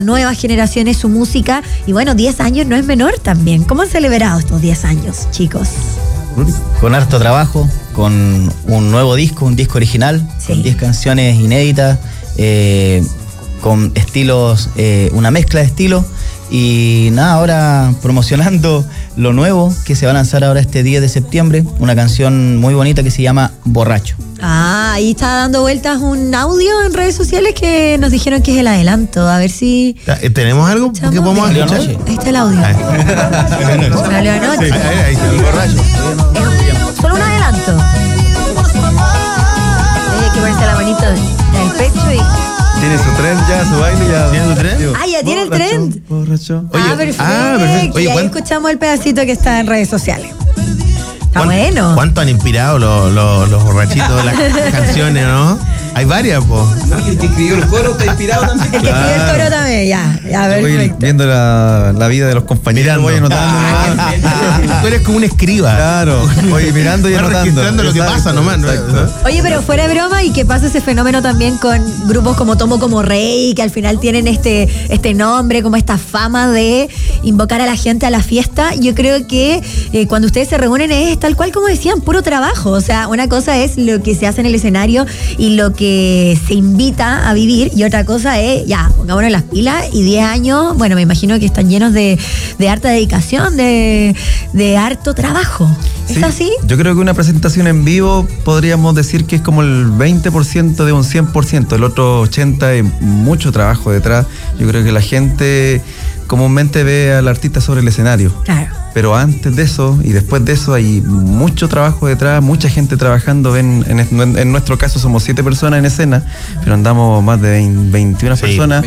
nuevas generaciones su música. Y bueno, 10 años no es menor también. ¿Cómo han celebrado estos 10 años, chicos? Con harto trabajo, con un nuevo disco, un disco original, Sí. con 10 canciones inéditas, con estilos, una mezcla de estilos. Y nada, ahora promocionando lo nuevo que se va a lanzar ahora este 10 de septiembre, una canción muy bonita que se llama Borracho. Ah, ahí está dando vueltas un audio en redes sociales que nos dijeron que es el adelanto. A ver si... ¿Tenemos algo que podemos Salió escuchar? anoche. Ahí está el audio. Salió anoche. Ahí está, el borracho. Es solo un adelanto. Hay que ponerse la manito en el pecho y... Tiene su tren ya, su baile ya. ¿Tiene su tren? Ah, ya tiene el Borracho, tren. Borracho. Perfecto. perfecto. Oye, y ahí ¿cuánto- escuchamos el pedacito que está en redes sociales. Está bueno. ¿Cuánto han inspirado los borrachitos de las canciones, no? Hay varias, po. El que escribió el coro está inspirado también. El que escribe el coro también, ya, Voy perfecto. viendo la vida de los compañeros, Mirando. voy anotando. Tú eres como un escriba. Claro, voy mirando y Vas anotando. registrando lo que Exacto, pasa nomás, ¿no? exacto. Oye, pero fuera de broma, ¿y qué pasa ese fenómeno también con grupos como Tomo como Rey, que al final tienen este nombre, como esta fama de invocar a la gente a la fiesta? Yo creo que cuando ustedes se reúnen es tal cual como decían, puro trabajo. O sea, una cosa es lo que se hace en el escenario y lo que se invita a vivir, y otra cosa es, ya, pongámonos las pilas, y 10 años, bueno, me imagino que están llenos de harta dedicación, de harto trabajo. ¿Es Sí, así? yo creo que una presentación en vivo podríamos decir que es como el 20% de un 100%, el otro 80% es mucho trabajo detrás. Yo creo que la gente comúnmente ve al artista sobre el escenario, Claro. pero antes de eso y después de eso hay mucho trabajo detrás, mucha gente trabajando. En nuestro caso somos 7 personas en escena, pero andamos más de 21 Sí. personas.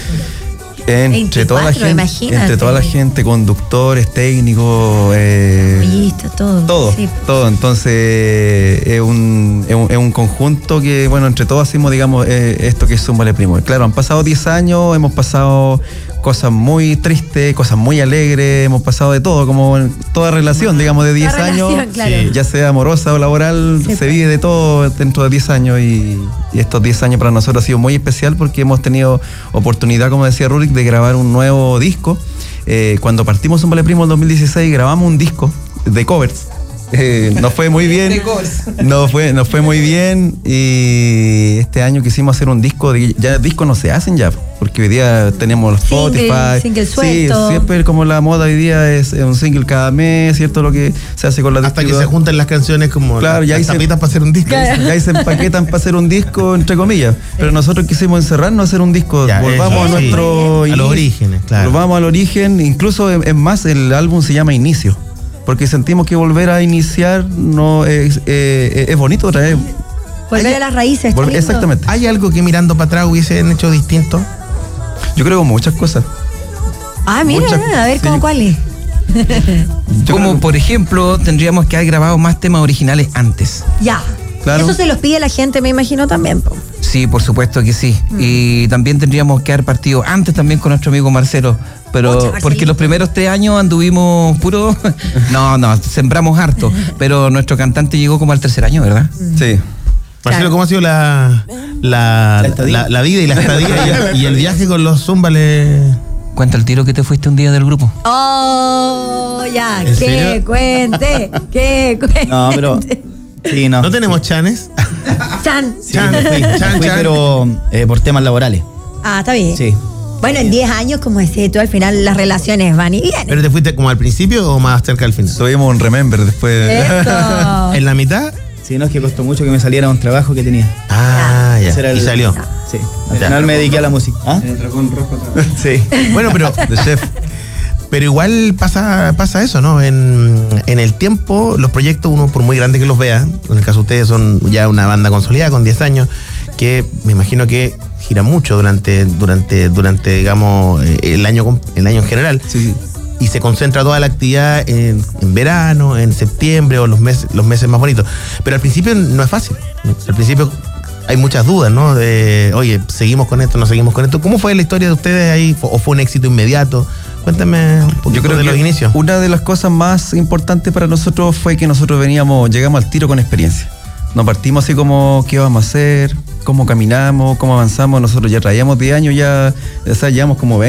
Entre toda la 24, gente, imagínate. entre toda la gente, conductores, técnicos, Listo, todo. todo, Sí. todo. Entonces es un conjunto que, bueno, entre todos hacemos, digamos, esto que es un Vale Primo. Claro, han pasado 10 años, hemos pasado cosas muy tristes, cosas muy alegres, hemos pasado de todo, como en toda relación, digamos, de 10 años, relación, claro. Sí. ya sea amorosa o laboral, Sí, se pues. vive de todo dentro de 10 años y estos 10 años para nosotros ha sido muy especial porque hemos tenido oportunidad, como decía Rurik, de grabar un nuevo disco. Cuando partimos un Vale Primo en 2016 grabamos un disco de covers. Nos fue muy bien. Nos fue muy bien. Y este año quisimos hacer un disco. Ya discos no se hacen ya, porque hoy día tenemos los Spotify. Single suelto. Sí, siempre como la moda hoy día es un single cada mes, ¿cierto? Lo que se hace con la Hasta que se juntan las canciones como Claro, ya las hice- tapitas para hacer un disco. Claro. ya se empaquetan para hacer un disco, entre comillas. Pero nosotros quisimos encerrarnos a hacer un disco. Ya, Volvamos eso, a sí. nuestro A los orígenes, claro. Volvamos al origen. Incluso, es más, el álbum se llama Inicio. Porque sentimos que volver a iniciar no es bonito otra vez. Volver a las raíces. está lindo. Exactamente. ¿Hay algo que mirando para atrás hubiesen hecho distinto? Yo creo que muchas cosas. Ah, mira, Muchas- a ver sí. cómo cuál es. Como por ejemplo, tendríamos que haber grabado más temas originales antes. Ya. Claro. Eso se los pide la gente, me imagino también. Po. Sí, por supuesto que sí. Y también tendríamos que haber partido antes también con nuestro amigo Marcelo. Pero Pucha, Marcelito. porque los primeros 3 años anduvimos puro. No, sembramos harto. Pero nuestro cantante llegó como al 3er año, ¿verdad? Sí. Marcelo, Claro. ¿cómo ha sido la vida y la estadía y el viaje con los Zúmbales? Cuenta el tiro que te fuiste un día del grupo. Oh, ya. ¿En Que serio? cuente. Que cuente. No, pero... Sí, no. ¿No tenemos chanes? Chan. Chan, Fui, chan, fui, chan. pero por temas laborales. Ah, está bien. Sí. Bueno, en 10 años, como decís tú, al final las relaciones van y vienen. ¿Pero te fuiste como al principio o más cerca al final? Tuvimos un remember después. Eso. ¿En la mitad? Sí, no, es que costó mucho que me saliera un trabajo que tenía. Ah, ya. Ese era Y el- salió. Sí. Al Ya. final me dediqué a la música. ¿Ah? Sí. Bueno, pero De chef. Pero igual pasa eso, ¿no? En el tiempo, los proyectos, uno por muy grande que los vea, en el caso de ustedes son ya una banda consolidada con 10 años, que me imagino que gira mucho durante digamos, el año en general. Sí. Y se concentra toda la actividad en verano, en septiembre o los meses más bonitos. Pero al principio no es fácil, ¿no? Al principio hay muchas dudas, ¿no? De, oye, ¿seguimos con esto, no seguimos con esto? ¿Cómo fue la historia de ustedes ahí? ¿O fue un éxito inmediato? Cuéntame un poquito Yo creo de que los inicios. una de las cosas más importantes para nosotros fue que nosotros llegamos al tiro con experiencia. No partimos así como qué vamos a hacer, cómo caminamos, cómo avanzamos. Nosotros ya traíamos 10 años, ya, o sea, llevamos como 20